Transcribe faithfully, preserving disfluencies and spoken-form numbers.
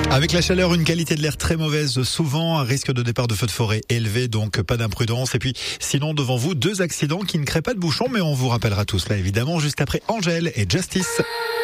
Avec la chaleur, une qualité de l'air très mauvaise, souvent un risque de départ de feux de forêt élevé, donc pas d'imprudence. Et puis, sinon, devant vous, deux accidents qui ne créent pas de bouchons, mais on vous rappellera tout cela évidemment juste après Angèle et Justice.